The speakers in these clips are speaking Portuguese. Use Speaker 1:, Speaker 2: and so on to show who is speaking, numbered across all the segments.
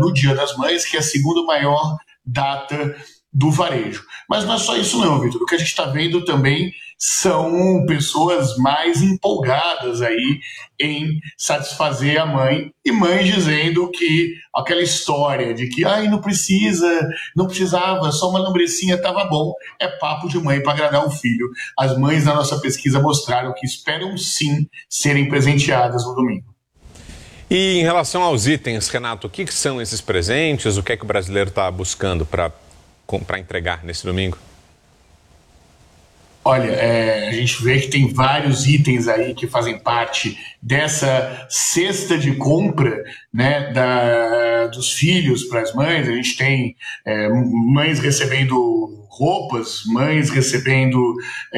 Speaker 1: no Dia das Mães, que é a segunda maior data do varejo. Mas não é só isso não, Vitor. O que a gente está vendo também são pessoas mais empolgadas aí em satisfazer a mãe, e mães dizendo que aquela história de que não precisava, só uma lembrancinha estava bom, é papo de mãe para agradar o filho. As mães na nossa pesquisa mostraram que esperam sim serem presenteadas no domingo.
Speaker 2: E em relação aos itens, Renato, o que são esses presentes? O que é que o brasileiro está buscando para entregar nesse domingo?
Speaker 1: Olha, a gente vê que tem vários itens aí que fazem parte dessa cesta de compra, né, dos filhos para as mães. A gente tem mães recebendo roupas, mães recebendo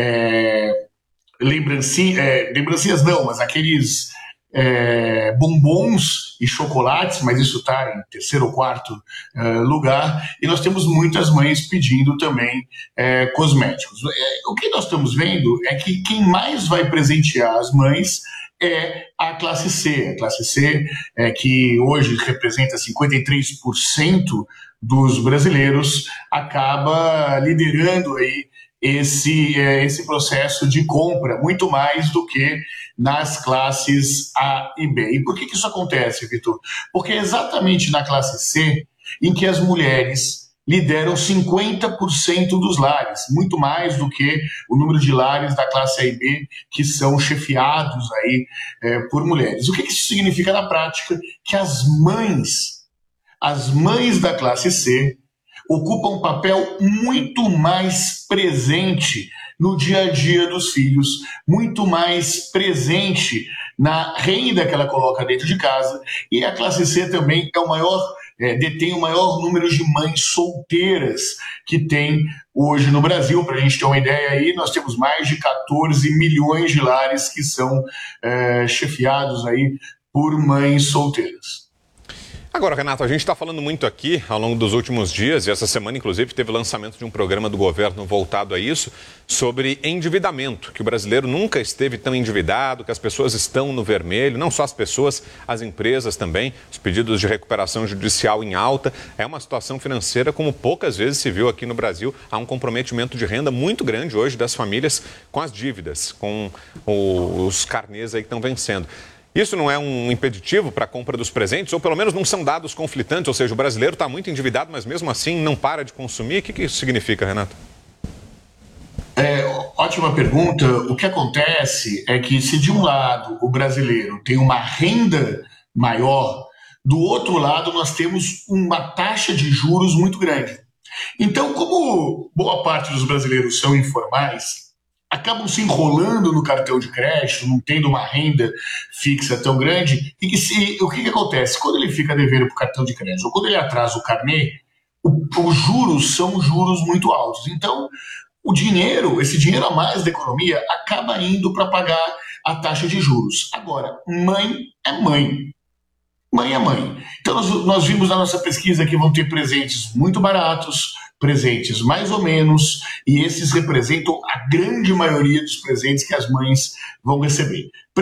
Speaker 1: lembrancinhas não, mas aqueles bombons e chocolates, mas isso está em terceiro ou quarto lugar, e nós temos muitas mães pedindo também cosméticos. O que nós estamos vendo é que quem mais vai presentear as mães é a classe C. A classe C, que hoje representa 53% dos brasileiros, acaba liderando aí esse processo de compra, muito mais do que nas classes A e B. E por que isso acontece, Vitor? Porque é exatamente na classe C em que as mulheres lideram 50% dos lares, muito mais do que o número de lares da classe A e B que são chefiados aí por mulheres. O que isso significa na prática? Que as mães da classe C ocupam um papel muito mais presente no dia a dia dos filhos, muito mais presente na renda que ela coloca dentro de casa, e a classe C também detém o maior número de mães solteiras que tem hoje no Brasil. Para a gente ter uma ideia aí, nós temos mais de 14 milhões de lares que são chefiados aí por mães solteiras.
Speaker 2: Agora, Renato, a gente está falando muito aqui ao longo dos últimos dias, e essa semana, inclusive, teve o lançamento de um programa do governo voltado a isso, sobre endividamento, que o brasileiro nunca esteve tão endividado, que as pessoas estão no vermelho, não só as pessoas, as empresas também, os pedidos de recuperação judicial em alta. É uma situação financeira como poucas vezes se viu aqui no Brasil. Há um comprometimento de renda muito grande hoje das famílias com as dívidas, com os carnês aí que estão vencendo. Isso não é um impeditivo para a compra dos presentes? Ou pelo menos não são dados conflitantes? Ou seja, o brasileiro está muito endividado, mas mesmo assim não para de consumir? O que isso significa, Renato?
Speaker 1: Ótima pergunta. O que acontece é que se de um lado o brasileiro tem uma renda maior, do outro lado nós temos uma taxa de juros muito grande. Então, como boa parte dos brasileiros são informais, acabam se enrolando no cartão de crédito, não tendo uma renda fixa tão grande, e o que acontece? Quando ele fica devendo para o cartão de crédito, ou quando ele atrasa o carnê, os juros são juros muito altos. Então, esse dinheiro a mais da economia acaba indo para pagar a taxa de juros. Agora, mãe é mãe. Mãe é mãe. Então, nós vimos na nossa pesquisa que vão ter presentes muito baratos, presentes mais ou menos, e esses representam a grande maioria dos presentes que as mães vão receber.